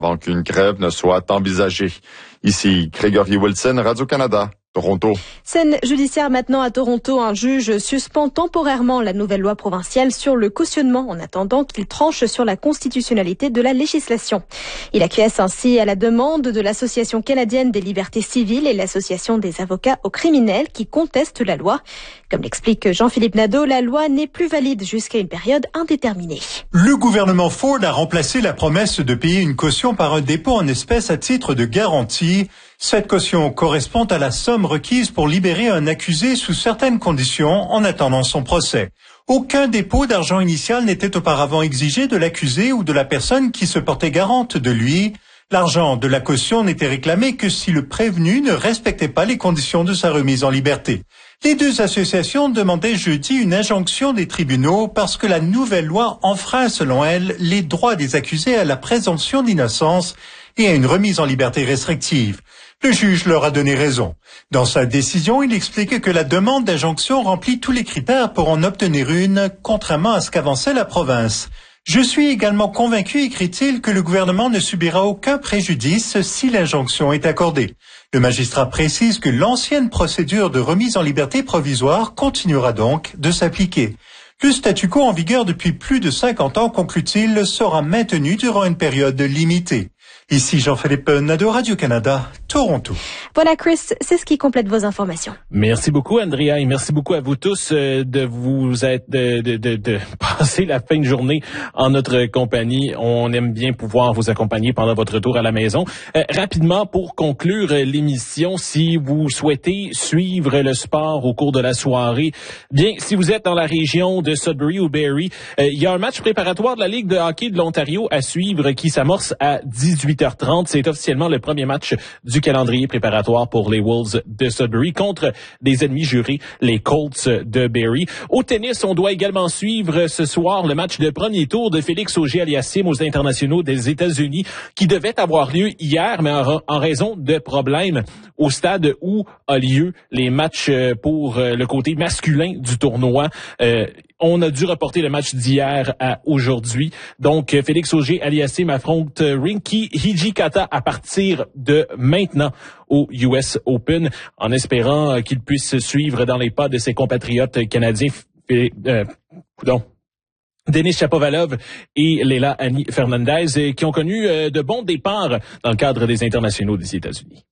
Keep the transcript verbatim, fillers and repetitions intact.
avant qu'une grève ne soit envisagée. Ici, Gregory Wilson, Radio-Canada. Toronto. Scène judiciaire maintenant à Toronto. Un juge suspend temporairement la nouvelle loi provinciale sur le cautionnement en attendant qu'il tranche sur la constitutionnalité de la législation. Il acquiesce ainsi à la demande de l'Association canadienne des libertés civiles et l'Association des avocats aux criminels qui contestent la loi. Comme l'explique Jean-Philippe Nadeau, la loi n'est plus valide jusqu'à une période indéterminée. Le gouvernement Ford a remplacé la promesse de payer une caution par un dépôt en espèces à titre de garantie. Cette caution correspond à la somme requise pour libérer un accusé sous certaines conditions en attendant son procès. Aucun dépôt d'argent initial n'était auparavant exigé de l'accusé ou de la personne qui se portait garante de lui. L'argent de la caution n'était réclamé que si le prévenu ne respectait pas les conditions de sa remise en liberté. Les deux associations demandaient jeudi une injonction des tribunaux parce que la nouvelle loi enfreint, selon elles, les droits des accusés à la présomption d'innocence et à une remise en liberté restrictive. Le juge leur a donné raison. Dans sa décision, il explique que la demande d'injonction remplit tous les critères pour en obtenir une, contrairement à ce qu'avançait la province. Je suis également convaincu, écrit-il, que le gouvernement ne subira aucun préjudice si l'injonction est accordée. Le magistrat précise que l'ancienne procédure de remise en liberté provisoire continuera donc de s'appliquer. Le statu quo en vigueur depuis plus de cinquante ans, conclut-il, sera maintenu durant une période limitée. Ici Jean-Philippe Nadeau, Radio-Canada, Toronto. Voilà Chris, c'est ce qui complète vos informations. Merci beaucoup Andrea et merci beaucoup à vous tous de vous être de, de, de, de passer la fin de journée en notre compagnie. On aime bien pouvoir vous accompagner pendant votre retour à la maison. Euh, rapidement pour conclure l'émission, si vous souhaitez suivre le sport au cours de la soirée, bien si vous êtes dans la région de Sudbury ou Barrie, euh, il y a un match préparatoire de la Ligue de hockey de l'Ontario à suivre qui s'amorce à dix-huit heures trente. C'est officiellement le premier match du calendrier préparatoire pour les Wolves de Sudbury contre des ennemis jurés, les Colts de Barrie. Au tennis, on doit également suivre ce soir le match de premier tour de Félix Auger-Aliassime aux internationaux des États-Unis qui devait avoir lieu hier, mais en, en raison de problèmes au stade où a lieu les matchs pour le côté masculin du tournoi. Euh, On a dû reporter le match d'hier à aujourd'hui. Donc, Félix Auger-Aliassime affronte Rinky Hijikata à partir de maintenant au U S Open, en espérant qu'il puisse suivre dans les pas de ses compatriotes canadiens. Euh, pardon. Denis Shapovalov et Leila Annie Fernandez, qui ont connu de bons départs dans le cadre des internationaux des États-Unis.